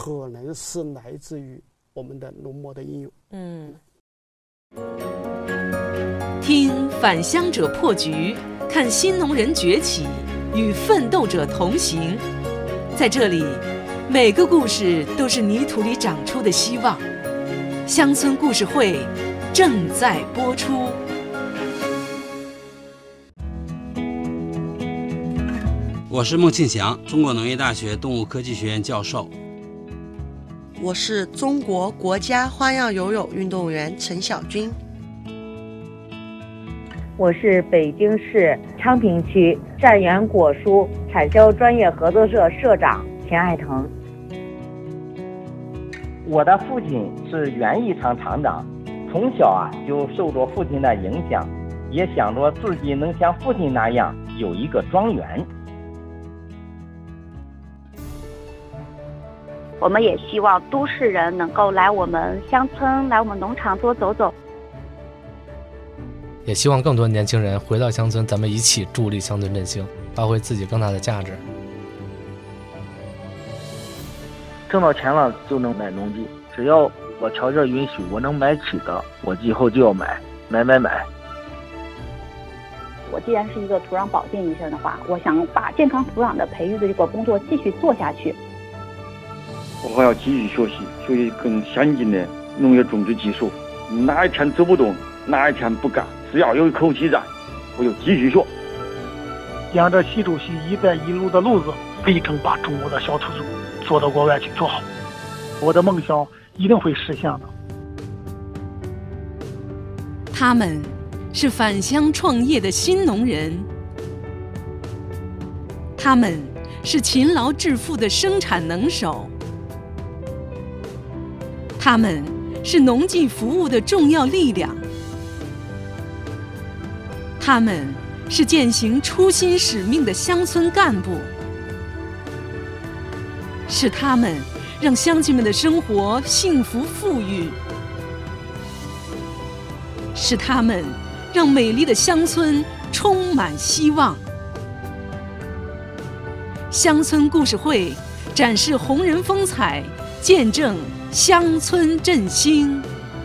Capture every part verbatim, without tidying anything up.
可能是来自于我们的农膜的应用。 嗯，听返乡者破局，看新农人崛起，与奋斗者同行。在这里，每个故事都是泥土里长出的希望。乡村故事会正在播出。 我是孟庆祥，中国农业大学动物科技学院教授。 我是中国国家花样游泳运动员陈晓军。 我是北京市昌平区善源果蔬产销专业合作社社长田爱腾。 我的父亲是园艺厂厂长，从小啊就受着父亲的影响，也想着自己能像父亲那样有一个庄园。 我们也希望都市人能够来我们乡村，来我们农场多走走。 也希望更多年轻人回到乡村，咱们一起助力乡村振兴，发挥自己更大的价值。 挣到钱了就能买农机，只要我条件允许，我能买起的，我以后就要买，买买买。 我既然是一个土壤保健医生的话，我想把健康土壤的培育的这个工作继续做下去。 我还要继续学习，学习更先进的农业种植技术。哪一天走不动，哪一天不干，只要有一口气在，我就继续学。 沿着习主席“一带一路”的路子，力争把中国的小土猪做到国外去做好。我的梦想一定会实现的。 他们是返乡创业的新农人，他们是勤劳致富的生产能手。他们是农技服务的重要力量，他们是践行初心使命的乡村干部，是他们让乡亲们的生活幸福富裕，是他们让美丽的乡村充满希望。乡村故事会展示红人风采，见证乡村振兴。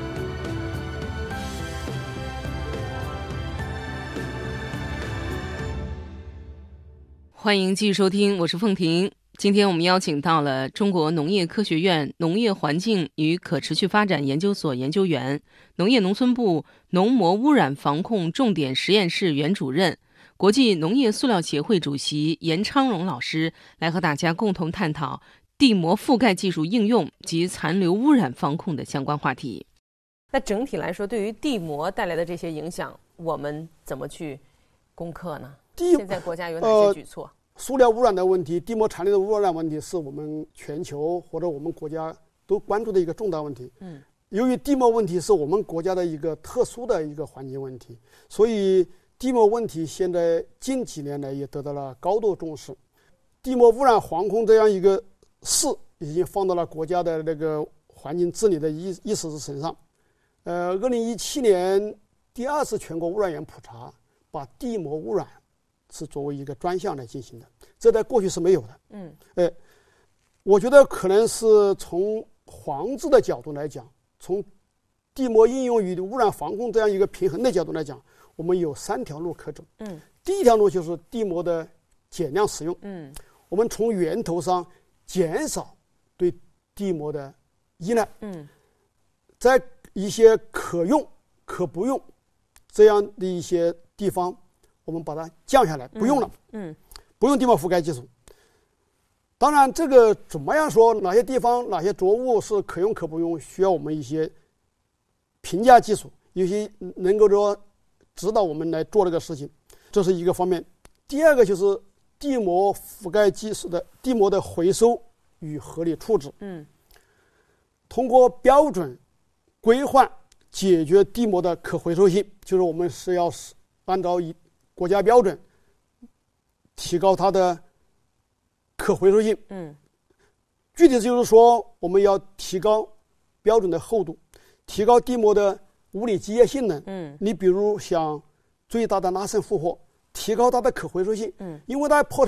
欢迎继续收听，我是凤萍。今天我们邀请到了中国农业科学院农业环境与可持续发展研究所研究员、农业农村部农膜污染防控重点实验室原主任、国际农业塑料协会主席严昌荣老师，来和大家共同探讨地膜覆盖技术应用及残留污染防控的相关话题。那整体来说，对于地膜带来的这些影响，我们怎么去攻克呢？现在国家有哪些举措？ 呃、塑料污染的问题，地膜残留的污染问题，是我们全球或者我们国家都关注的一个重大问题。嗯，由于地膜问题是我们国家的一个特殊的一个环境问题，所以地膜问题现在近几年来也得到了高度重视。地膜污染防控这样一个事已经放到了国家的那个环境治理的意意识身上。呃，二零一七年第二次全国污染源普查，把地膜污染是作为一个专项来进行的，这在过去是没有的。嗯，呃，我觉得可能是从防治的角度来讲，从地膜应用与污染防控这样一个平衡的角度来讲，我们有三条路可走。嗯，第一条路就是地膜的减量使用。嗯，我们从源头上减少对地膜的依赖。嗯，在一些可用可不用这样的一些地方，我们把它降下来，不用了。嗯，嗯不用地膜覆盖技术。当然这个怎么样说，哪些地方哪些作物是可用可不用，需要我们一些评价技术，有些能够说指导我们来做这个事情，这是一个方面。第二个就是地膜覆盖技术的地膜的回收与合理处置。嗯，通过标准规范解决地膜的可回收性，就是我们是要按照以国家标准提高它的可回收性。嗯，具体就是说我们要提高标准的厚度，提高地膜的物理机械性能。嗯，你比如想最大的拉伸负荷，提高它的可回收性。嗯，因为它破成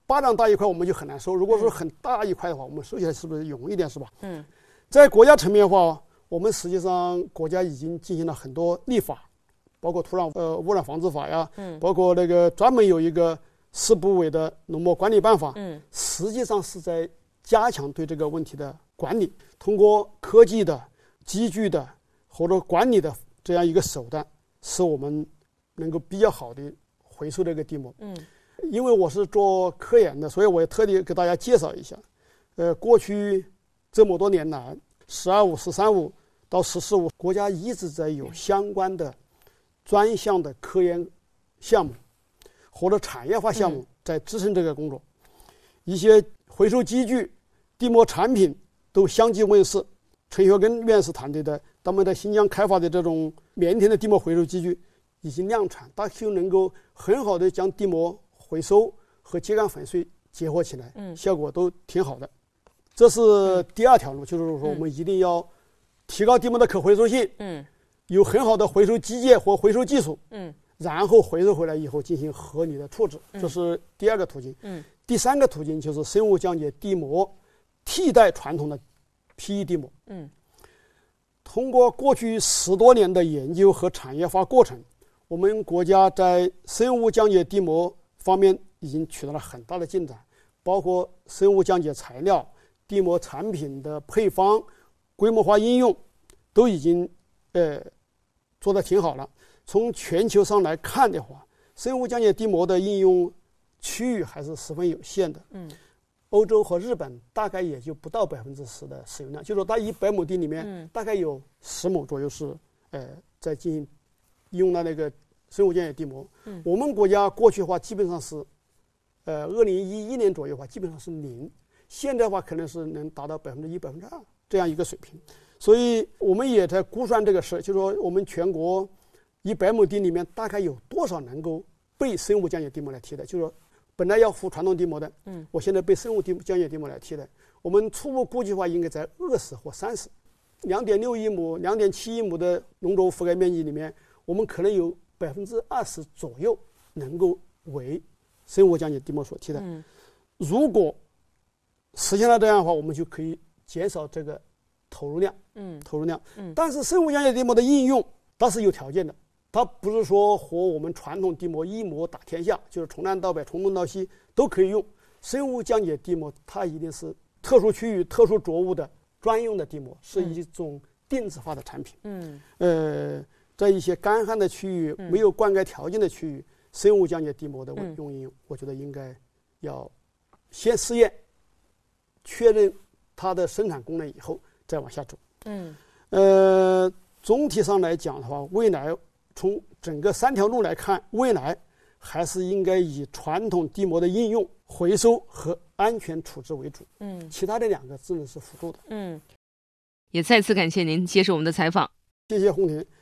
巴掌大一块我们就很难收，如果说很大一块的话，我们收起来是不是容易一点，是吧？ 嗯， 在国家层面的话，我们实际上国家已经进行了很多立法，包括土壤呃污染防治法呀，嗯，包括那个专门有一个市部委的农牧管理办法，嗯，实际上是在加强对这个问题的管理，通过科技的、机具的或者管理的这样一个手段，使我们能够比较好的回收这个地膜。嗯，因为我是做科研的，所以我也特地给大家介绍一下。呃，过去这么多年来，十二五、十三五到十四五，国家一直在有相关的专项的科研项目或者产业化项目在支撑这个工作。一些回收机具、地膜产品都相继问世。陈学根院士团队的他们在新疆开发的这种棉田的地膜回收机具已经量产，它就能够很好的将地膜回收和秸秆粉碎结合起来，嗯，效果都挺好的。这是第二条路，就是说我们一定要提高地膜的可回收性，嗯，有很好的回收机械或回收技术，嗯，然后回收回来以后进行合理的处置，这是第二个途径。嗯，第三个途径就是生物降解地膜替代传统的 P E 地膜。嗯，通过过去十多年的研究和产业化过程，我们国家在生物降解地膜方面已经取得了很大的进展，包括生物降解材料、地膜产品的配方、规模化应用，都已经呃做得挺好了。从全球上来看的话，生物降解地膜的应用区域还是十分有限的。嗯，欧洲和日本大概也就不到百分之十的使用量，就是说它一百亩地里面大概有十亩左右是呃在进行用的那个生物降解地膜。嗯，我们国家过去的话基本上是呃二零一一年左右的话基本上是零，现在的话可能是能达到百分之一、百分之二这样一个水平。所以我们也在估算这个事，就是说我们全国一百亩地里面大概有多少能够被生物降解地膜来替代，就是说本来要付传统地膜的，嗯，我现在被生物地降解地膜来替代。我们初步估计的话，应该在二十或三十，两点六亿亩、两点七亿亩的农作物覆盖面积里面，我们可能有百分之二十左右能够为生物降解地膜所替代。嗯，如果实现了这样的话，我们就可以减少这个投入量，嗯，投入量。嗯，但是生物降解地膜的应用它是有条件的。它不是说和我们传统地膜一膜打天下，就是从南到北、从东到西都可以用。生物降解地膜它一定是特殊区域、特殊作物的专用的地膜，是一种定制化的产品。嗯，呃，在一些干旱的区域、没有灌溉条件的区域，生物降解地膜的用应用，我觉得应该要先试验，确认它的生产功能以后再往下走。嗯，呃，总体上来讲的话，未来从整个三条路来看，未来还是应该以传统地膜的应用、回收和安全处置为主。嗯，其他的两个只能是辅助的。 嗯，也再次感谢您接受我们的采访。 谢谢红婷。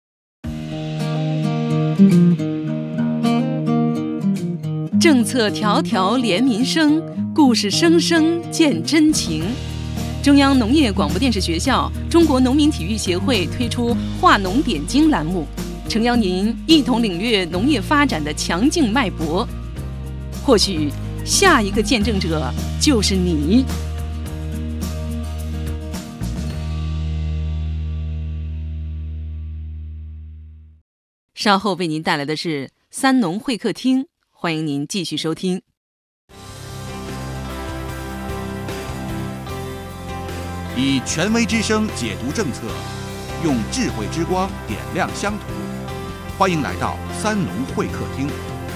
政策条条连民生，故事声声见真情。中央农业广播电视学校、中国农民体育协会推出话农点睛栏目，诚邀您一同领略农业发展的强劲脉搏。或许下一个见证者就是你。稍后为您带来的是三农会客厅，欢迎您继续收听。 以权威之声解读政策，用智慧之光点亮乡土。欢迎来到三农会客厅。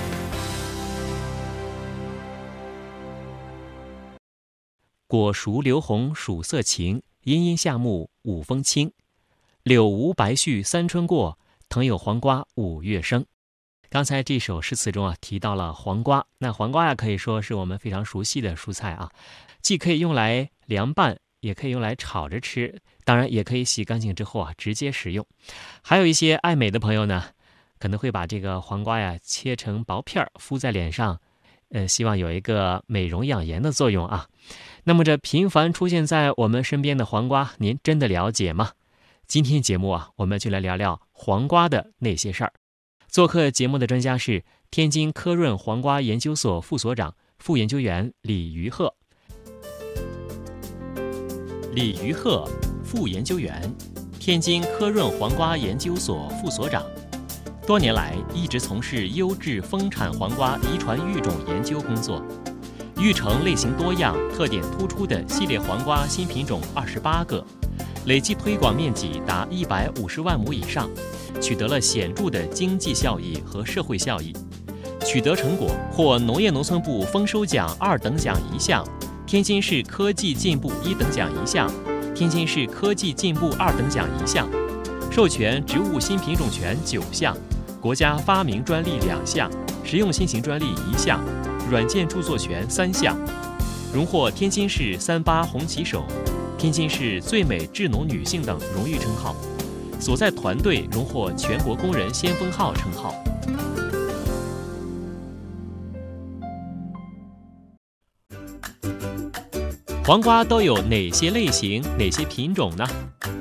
果熟留红暑色晴，阴阴夏木五风清。柳无白絮三春过，藤有黄瓜五月生。刚才这首诗词中啊提到了黄瓜，那黄瓜呀可以说是我们非常熟悉的蔬菜啊，既可以用来凉拌，也可以用来炒着吃，当然也可以洗干净之后啊直接食用。还有一些爱美的朋友呢，可能会把这个黄瓜呀切成薄片敷在脸上，呃，希望有一个美容养颜的作用啊。那么这频繁出现在我们身边的黄瓜，您真的了解吗？今天节目啊，我们就来聊聊黄瓜的那些事儿。做客节目的专家是天津科润黄瓜研究所副所长、 副研究员李于鹤。李于鹤，副研究员，天津科润黄瓜研究所副所长，多年来一直从事优质丰产黄瓜遗传育种研究工作，育成类型多样、特点突出的系列黄瓜新品种二十八个，累计推广面积达一百五十万亩以上，取得了显著的经济效益和社会效益。取得成果，获农业农村部丰收奖二等奖一项，天津市科技进步一等奖一项，天津市科技进步二等奖一项，授权植物新品种权九项，国家发明专利两项，实用新型专利一项，软件著作权三项，荣获天津市三八红旗手、天津市最美智农女性等荣誉称号，所在团队荣获全国工人先锋号称号。黄瓜都有哪些类型、哪些品种呢？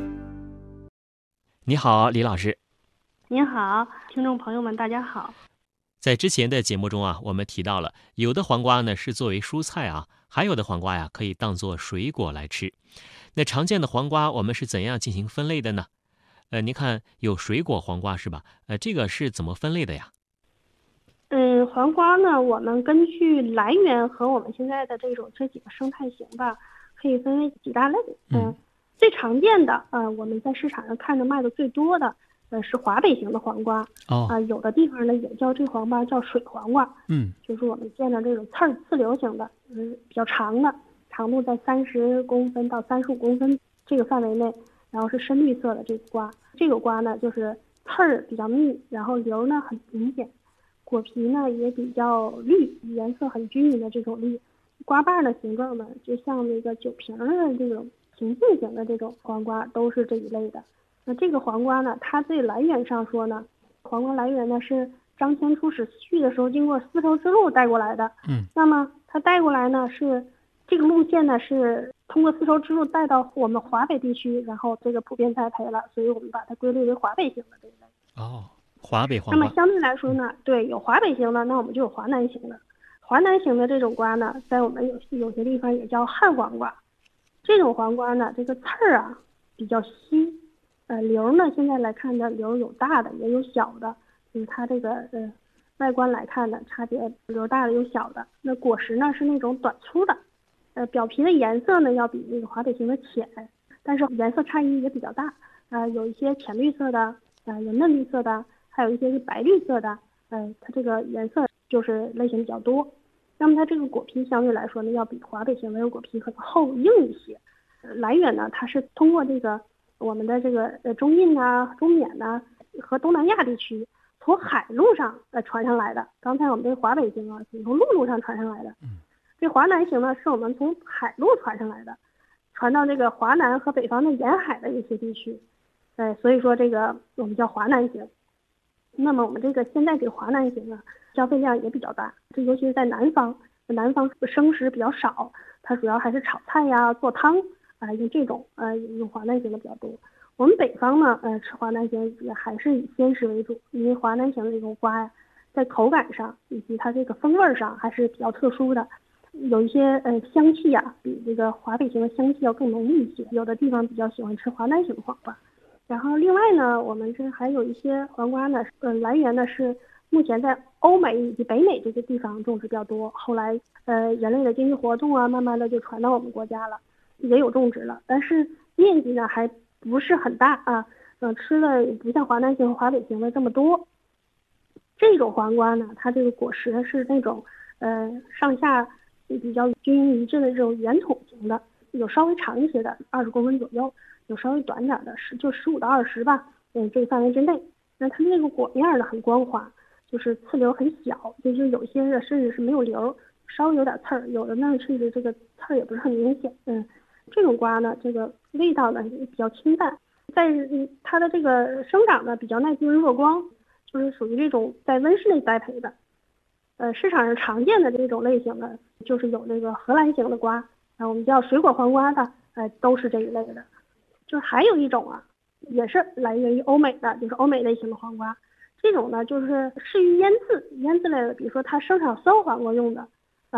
你好，李老师。 您好，听众朋友们，大家好。 在之前的节目中啊，我们提到了有的黄瓜呢是作为蔬菜啊，还有的黄瓜呀可以当作水果来吃。那常见的黄瓜我们是怎样进行分类的呢？呃，您看有水果黄瓜是吧？呃，这个是怎么分类的呀？ 嗯，黄瓜呢，我们根据来源和我们现在的这种这几个生态型吧，可以分为几大类。嗯，嗯最常见的，呃，我们在市场上看着卖的最多的，呃，是华北型的黄瓜。哦。啊、呃，有的地方呢也叫这黄瓜叫水黄瓜。嗯。就是我们见到这种刺儿刺瘤型的，嗯，比较长的，长度在三十公分到三十五公分这个范围内，然后是深绿色的这个瓜。这个瓜呢，就是刺儿比较密，然后瘤呢很明显。果皮呢也比较绿，颜色很均匀的这种绿，瓜瓣的形状呢就像那个酒瓶的这种平静型的这种黄瓜都是这一类的。那这个黄瓜呢，它对来源上说呢，黄瓜来源呢是张骞出使西域的时候经过丝绸之路带过来的。嗯，那么它带过来呢是这个路线呢是通过丝绸之路带到我们华北地区，然后这个普遍栽培了，所以我们把它归类为华北型的这一类。 哦。华北黄瓜。 那么相对来说呢，对，有华北型的，那我们就有华南型的。华南型的这种瓜呢，在我们有有些地方也叫旱黄瓜。这种黄瓜呢，这个刺儿啊比较稀，呃，瘤呢现在来看呢，瘤有大的也有小的，就是它这个呃外观来看呢，差别瘤大的有小的。那果实呢是那种短粗的，呃，表皮的颜色呢要比那个华北型的浅，但是颜色差异也比较大，呃，有一些浅绿色的，呃，有嫩绿色的。还有一些是白绿色的，呃，它这个颜色就是类型比较多。那么它这个果皮相对来说呢，要比华北型的果皮可能厚硬一些。呃、来源呢，它是通过这个我们的这个呃中印啊、中缅呐、啊、和东南亚地区从海路上呃传上来的。刚才我们这华北型啊是从陆路上传上来的，嗯，这华南型呢是我们从海路传上来的，传到这个华南和北方的沿海的一些地区，呃，所以说这个我们叫华南型。那么我们这个现在这个华南型啊，消费量也比较大，这尤其是在南方，南方生食比较少，它主要还是炒菜呀、做汤啊、呃，用这种呃用华南型的比较多。我们北方呢，呃吃华南型也还是以鲜食为主，因为华南型的这种瓜呀，在口感上以及它这个风味上还是比较特殊的，有一些呃香气呀、啊，比这个华北型的香气要更浓郁一些。有的地方比较喜欢吃华南型黄瓜。然后另外呢，我们这还有一些黄瓜呢，呃，来源呢是目前在欧美以及北美这些地方种植比较多。后来呃，人类的经济活动啊，慢慢的就传到我们国家了，也有种植了，但是面积呢还不是很大啊，呃，吃的不像华南型和华北型的这么多。这种黄瓜呢，它这个果实是那种呃上下比较均匀一致的这种圆筒形的，有稍微长一些的，二十公分左右。有稍微短点的，十就十五到二十吧，嗯，这个范围之内。那它这个果面呢很光滑，就是刺瘤很小，就是有些的甚至是没有瘤，稍微有点刺儿，有的呢甚至这个刺儿也不是很明显。嗯，这种瓜呢，这个味道呢比较清淡，在它的这个生长呢比较耐低温弱光，就是属于这种在温室内栽培的。呃，市场上常见的这种类型的，就是有这个荷兰型的瓜，啊，我们叫水果黄瓜的，呃，都是这一类的。就是还有一种啊，也是来源于欧美的，就是欧美类型的黄瓜。这种呢，就是适于腌制、腌制类的，比如说它生产酸黄瓜用的，嗯、呃，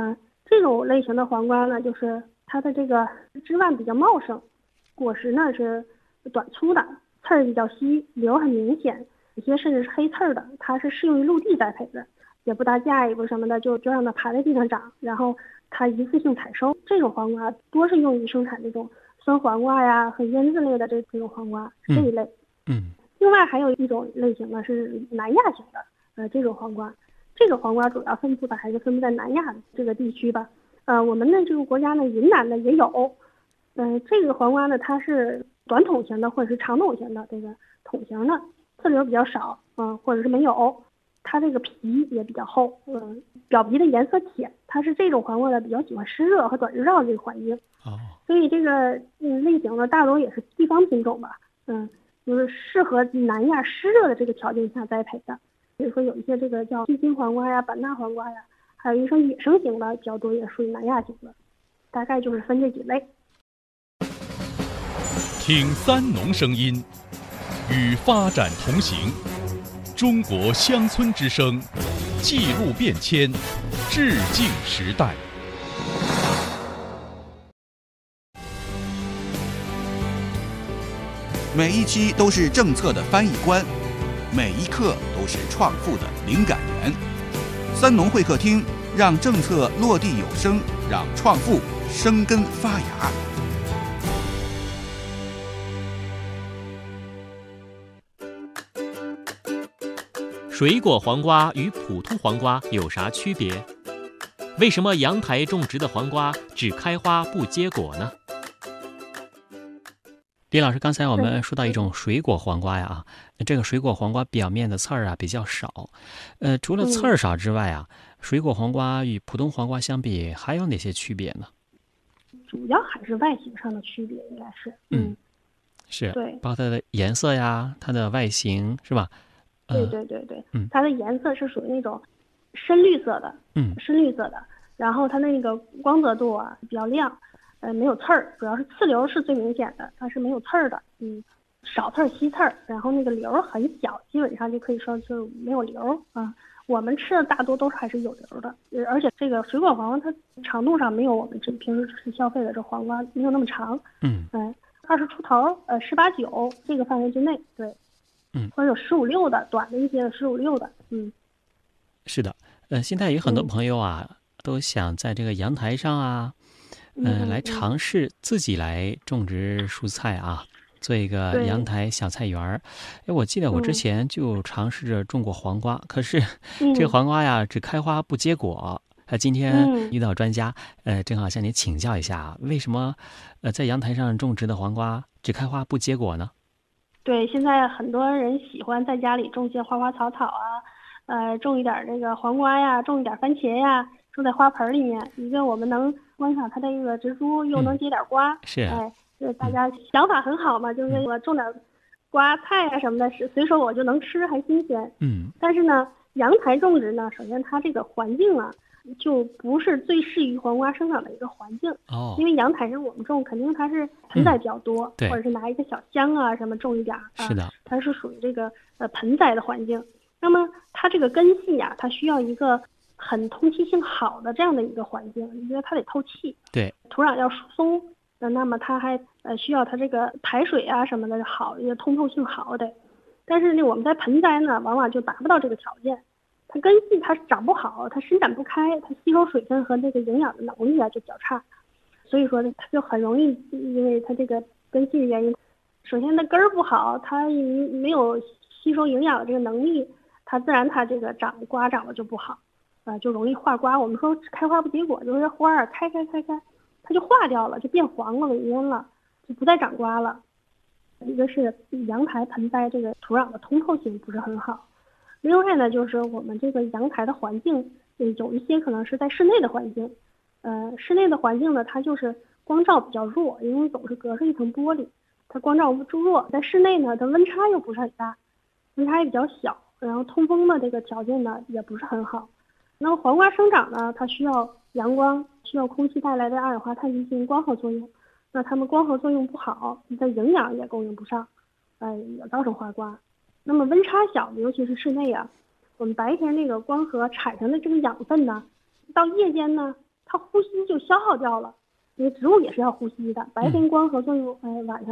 这种类型的黄瓜呢，就是它的这个枝蔓比较茂盛，果实呢是短粗的，刺儿比较稀，瘤很明显，有些甚至是黑刺儿的。它是适用于陆地栽培的，也不搭架也不什么的，就就让它爬在地上长，然后它一次性采收。这种黄瓜多是用于生产这种酸黄瓜呀和腌制类的这这种黄瓜，这一类。 嗯。 另外还有一种类型呢是南亚型的，呃，这种黄瓜，这种黄瓜主要分布的还是分布在南亚这个地区吧。呃，我们的这个国家呢，云南的也有。嗯、呃，这个黄瓜呢，它是短筒型的或者是长筒型的，这个筒型的，刺瘤比较少，嗯、呃，或者是没有。它这个皮也比较厚，嗯、呃，表皮的颜色浅。它是这种黄瓜呢，比较喜欢湿热和短日照这个环境。 哦。 所以这个嗯类型呢，大多也是地方品种吧，嗯。就是适合南亚湿热的这个条件下栽培的，比如说有一些这个叫金星黄瓜呀、版纳黄瓜呀，还有一种野生型的比较多，也属于南亚型的，大概就是分这几类。 听三农声音，与发展同行，中国乡村之声，记录变迁，致敬时代。 每一期都是政策的翻译官，每一刻都是创富的灵感源。三农会客厅，让政策落地有声，让创富生根发芽。 水果黄瓜与普通黄瓜有啥区别？为什么阳台种植的黄瓜只开花不结果呢？李老师，刚才我们说到一种水果黄瓜呀，啊，这个水果黄瓜表面的刺儿啊比较少，呃，除了刺儿少之外啊，嗯、水果黄瓜与普通黄瓜相比还有哪些区别呢？ 主要还是外形上的区别，应该是，嗯， 嗯是， 对， 包括它的颜色呀，它的外形是吧？ 对对对对， 嗯， 它的颜色是属于那种深绿色的， 嗯， 深绿色的，然后它那个光泽度啊比较亮。呃，没有刺儿，主要是刺瘤是最明显的，它是没有刺儿的，嗯，少刺儿稀刺儿，然后那个瘤很小，基本上就可以说就没有瘤啊。我们吃的大多都是还是有瘤的，而且这个水果黄瓜它长度上没有我们这平时吃消费的这黄瓜没有那么长， 嗯， 嗯，二十出头，呃，十八九这个范围之内，对， 嗯， 或者有十五六的，短的一些十五六的，嗯， 是的，呃，现在有很多朋友啊，嗯、都想在这个阳台上啊。嗯、呃，来尝试自己来种植蔬菜啊，做一个阳台小菜园儿。哎，我记得我之前就尝试着种过黄瓜，嗯、可是这个黄瓜呀只开花不结果。呃，今天遇到专家，呃，正好向你请教一下，为什么呃在阳台上种植的黄瓜只开花不结果呢？ 对，现在很多人喜欢在家里种些花花草草啊，呃，种一点这个黄瓜呀，种一点番茄呀。种在花盆里面，一个我们能观赏它的这个植株，又能结点瓜， 嗯、是， 哎，这大家想法很好嘛，嗯、就是我种点瓜菜啊什么的，是随手我就能吃，还新鲜。 嗯。 但是呢，阳台种植呢，首先它这个环境啊，就不是最适于黄瓜生长的一个环境。 哦。 因为阳台上我们种，肯定它是盆栽比较多， 嗯、对， 或者是拿一个小箱啊什么种一点啊。 是的。 它是属于这个呃盆栽的环境。那么它这个根系呀、啊，它需要一个很通气性好的这样的一个环境，因为它得透气。 对， 土壤要疏松，那么它还呃需要它这个排水啊什么的好，一个通透性好的。但是呢，我们在盆栽呢，往往就达不到这个条件，它根系它长不好，它伸展不开，它吸收水分和那个营养的能力啊就比较差，所以说呢，它就很容易因为它这个根系的原因，首先它根儿不好，它没有吸收营养的这个能力，它自然它这个长瓜长得就不好。呃，就容易化瓜。我们说开花不结果，就是花儿开开开开，它就化掉了，就变黄了、萎蔫了，就不再长瓜了。一个是阳台盆栽这个土壤的通透性不是很好，另外呢，就是我们这个阳台的环境，有一些可能是在室内的环境，呃，室内的环境呢，它就是光照比较弱，因为总是隔着一层玻璃，它光照不弱，在室内呢，它温差又不是很大，温差也比较小，然后通风的这个条件呢也不是很好。那么黄瓜生长呢，它需要阳光，需要空气带来的二氧化碳进行光合作用。那它们光合作用不好，它营养也供应不上，呃，也造成花瓜。那么温差小的，尤其是室内啊，我们白天那个光合产生的这个养分呢，到夜间呢， 它呼吸就消耗掉了。因为植物也是要呼吸的，白天光合作用，哎，晚上